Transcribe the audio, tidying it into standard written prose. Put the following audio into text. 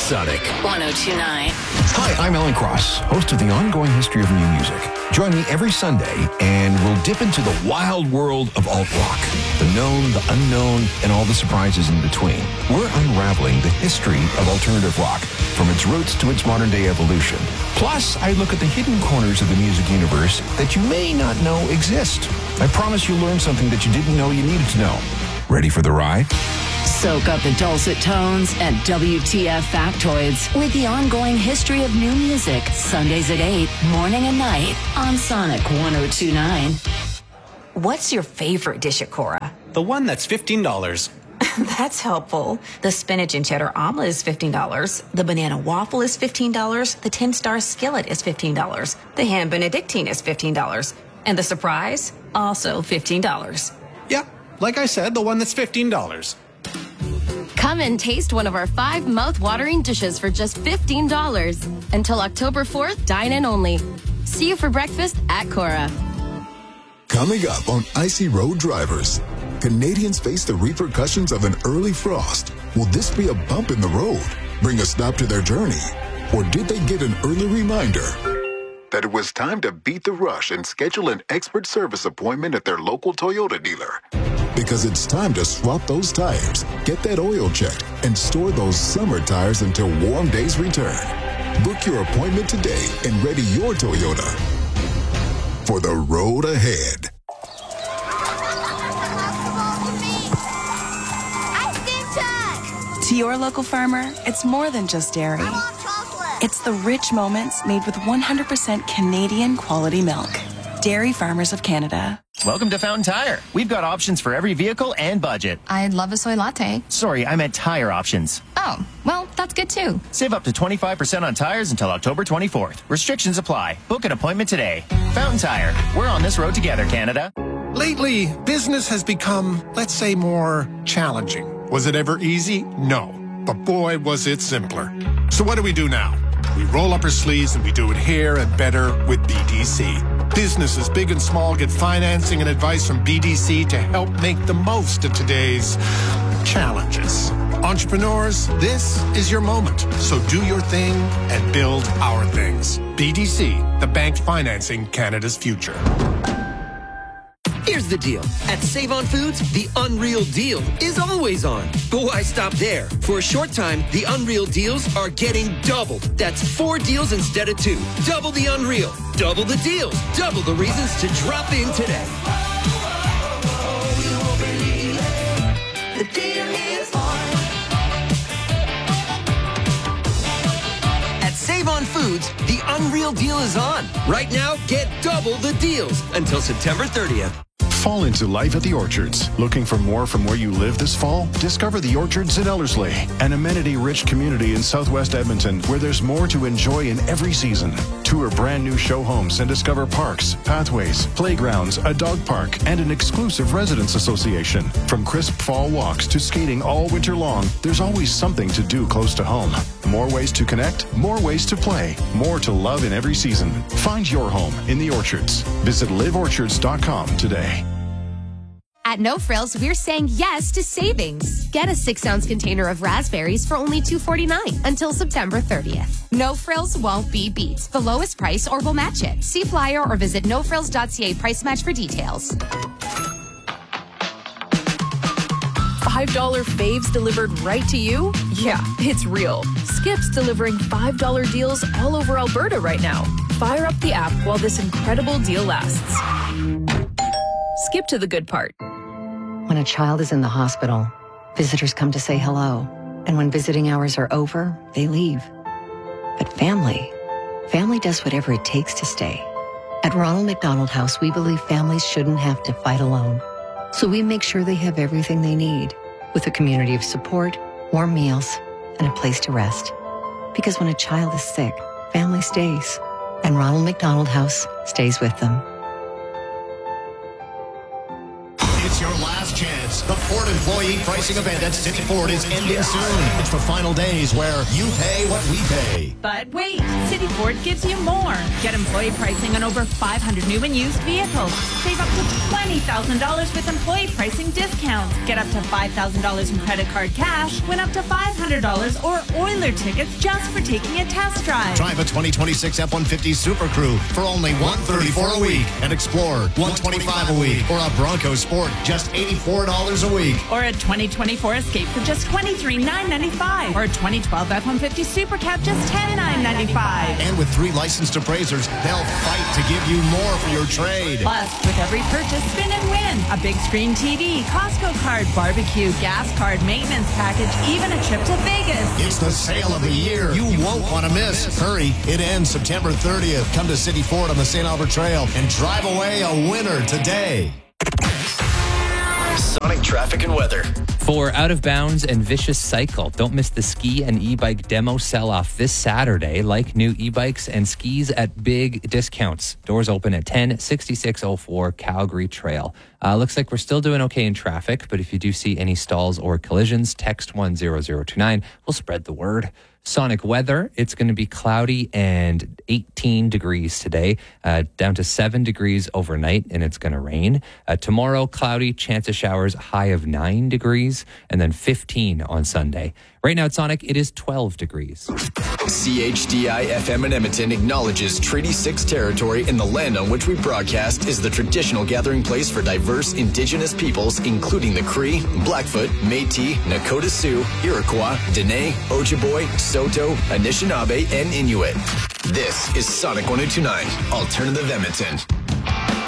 Sonic 102.9. Hi, I'm Alan Cross, host of The Ongoing History of New Music. Join me every Sunday, and we'll dip into the wild world of alt-rock. The known, the unknown, and all the surprises in between. We're unraveling the history of alternative rock, from its roots to its modern-day evolution. Plus, I look at the hidden corners of the music universe that you may not know exist. I promise you'll learn something that you didn't know you needed to know. Ready for the ride? Soak up the dulcet tones and WTF factoids with the ongoing history of new music. Sundays at 8, morning and night on Sonic 102.9. What's your favorite dish at Cora? The one that's $15. That's helpful. The spinach and cheddar omelet is $15. The banana waffle is $15. The 10-star skillet is $15. The ham benedictine is $15. And the surprise, also $15. Yeah, like I said, the one that's $15. Come and taste one of our 5 mouth-watering dishes for just $15. Until October 4th, dine in only. See you for breakfast at Cora. Coming up on Icy Road Drivers, Canadians face the repercussions of an early frost. Will this be a bump in the road, bring a stop to their journey? Or did they get an early reminder that it was time to beat the rush and schedule an expert service appointment at their local Toyota dealer? Because it's time to swap those tires, get that oil checked, and store those summer tires until warm days return. Book your appointment today and ready your Toyota for the road ahead. To your local farmer, it's more than just dairy. It's the rich moments made with 100% Canadian quality milk. Dairy Farmers of Canada. Welcome to Fountain Tire. We've got options for every vehicle and budget. I'd love a soy latte. Sorry, I meant tire options. Oh, well, that's good too. Save up to 25% on tires until October 24th. Restrictions apply. Book an appointment today. Fountain Tire. We're on this road together, Canada. Lately, business has become, let's say, more challenging. Was it ever easy? No. But boy, was it simpler. So what do we do now? We roll up our sleeves and we do it here and better with BDC. Businesses big and small get financing and advice from BDC to help make the most of today's challenges. Entrepreneurs, this is your moment. So do your thing and build our things. BDC, the bank financing Canada's future. Here's the deal. At Save-On Foods, the Unreal Deal is always on. But why stop there? For a short time, the Unreal Deals are getting doubled. That's 4 deals instead of 2. Double the Unreal. Double the deals. Double the reasons to drop in today. The deal is on. At Save-On Foods, the Unreal Deal is on. Right now, get double the deals until September 30th. Fall into life at the Orchards. Looking for more from where you live this fall? Discover the Orchards in Ellerslie, an amenity-rich community in southwest Edmonton where there's more to enjoy in every season. Tour brand new show homes and discover parks, pathways, playgrounds, a dog park, and an exclusive residents association. From crisp fall walks to skating all winter long, there's always something to do close to home. More ways to connect, more ways to play, more to love in every season. Find your home in the Orchards. Visit liveorchards.com today. At No Frills, we're saying yes to savings. Get a 6-ounce container of raspberries for only $2.49 until September 30th. No Frills won't be beat. The lowest price or we'll match it. See flyer or visit nofrills.ca price match for details. $5 faves delivered right to you? Yeah, it's real. Skip's delivering $5 deals all over Alberta right now. Fire up the app while this incredible deal lasts. Skip to the good part. When a child is in the hospital, visitors come to say hello. And when visiting hours are over, they leave. But family does whatever it takes to stay. At Ronald McDonald House, we believe families shouldn't have to fight alone. So we make sure they have everything they need, with a community of support, warm meals, and a place to rest. Because when a child is sick, family stays. And Ronald McDonald House stays with them. It's your last chance The Ford Employee Pricing Event at City Ford is ending soon. It's the final days where you pay what we pay. But wait, City Ford gives you more. Get employee pricing on over 500 new and used vehicles. Save up to $20,000 with employee pricing discounts. Get up to $5,000 in credit card cash. Win up to $500 or Oiler tickets just for taking a test drive. Drive a 2026 F-150 Super Crew for only $134 a week. And Explorer, $125 a week. Or a Bronco Sport, just $84 a week. Or a 2024 Escape for just $23,995. Or a 2012 F-150 Super Cab, just $10,995. And with 3 licensed appraisers, they'll fight to give you more for your trade. Plus, with every purchase, spin and win. A big screen TV, Costco card, barbecue, gas card, maintenance package, even a trip to Vegas. It's the sale of the year. You won't want to miss. Hurry. It ends September 30th. Come to City Ford on the St. Albert Trail and drive away a winner today. Sonic traffic and weather. For Out of Bounds and Vicious Cycle, don't miss the ski and e-bike demo sell-off this Saturday. Like new e-bikes and skis at big discounts. Doors open at 10, 6604 Calgary Trail. Looks like we're still doing okay in traffic, but if you do see any stalls or collisions, text 10029. We'll spread the word. Sonic weather, it's going to be cloudy and 18 degrees today, down to 7 degrees overnight, and it's going to rain. Tomorrow, cloudy, chance of showers, high of 9 degrees, and then 15 on Sunday. Right now at Sonic, it is 12 degrees. CHDI FM in Edmonton acknowledges Treaty 6 territory in the land on which we broadcast is the traditional gathering place for diverse Indigenous peoples, including the Cree, Blackfoot, Métis, Nakota Sioux, Iroquois, Dene, Ojibwe, Saulteaux, Anishinaabe, and Inuit. This is Sonic 102.9, Alternative Edmonton.